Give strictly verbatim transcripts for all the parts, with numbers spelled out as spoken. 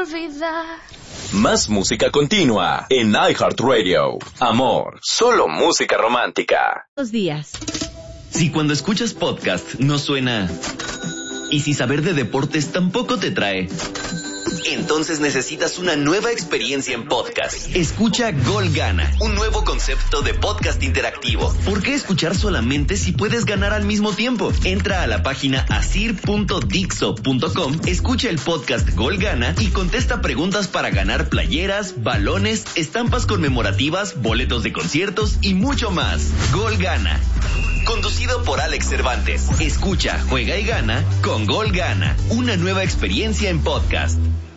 olvidar. Más música continua en iHeartRadio. Amor, solo música romántica. Buenos días. Si cuando escuchas podcast no suena... Y si saber de deportes tampoco te trae... Entonces necesitas una nueva experiencia en podcast. Escucha Gol Gana, un nuevo concepto de podcast interactivo. ¿Por qué escuchar solamente si puedes ganar al mismo tiempo? Entra a la página asir punto dixo punto com, escucha el podcast Gol Gana y contesta preguntas para ganar playeras, balones, estampas conmemorativas, boletos de conciertos y mucho más. Gol Gana. Conducido por Alex Cervantes. Escucha, juega y gana con Gol Gana. Una nueva experiencia en podcast.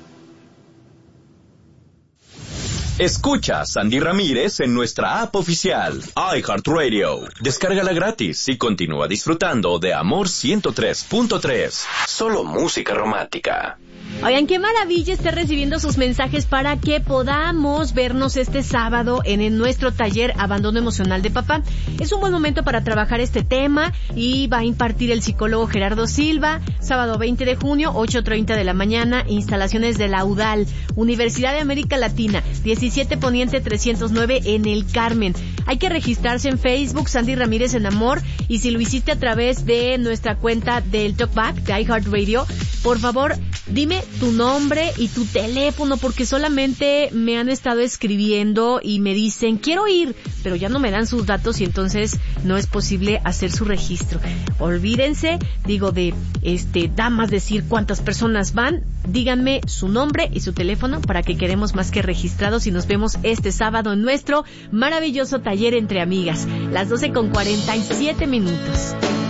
Escucha a Sandy Ramírez en nuestra app oficial, iHeartRadio. Descárgala gratis y continúa disfrutando de Amor ciento tres punto tres. Solo música romántica. Oigan, qué maravilla estar recibiendo sus mensajes para que podamos vernos este sábado en, en nuestro taller Abandono Emocional de Papá. Es un buen momento para trabajar este tema y va a impartir el psicólogo Gerardo Silva, sábado veinte de junio, ocho treinta de la mañana, instalaciones de la U D A L, Universidad de América Latina, diecisiete Poniente trescientos nueve en El Carmen. Hay que registrarse en Facebook, Sandy Ramírez en Amor, y si lo hiciste a través de nuestra cuenta del Talkback de iHeartRadio, por favor, dime tu nombre y tu teléfono, porque solamente me han estado escribiendo y me dicen, quiero ir, pero ya no me dan sus datos y entonces no es posible hacer su registro. Olvídense, digo, de este damas decir cuántas personas van, díganme su nombre y su teléfono para que quedemos más que registrados y nos vemos este sábado en nuestro maravilloso taller entre amigas, las doce con cuarenta y siete minutos.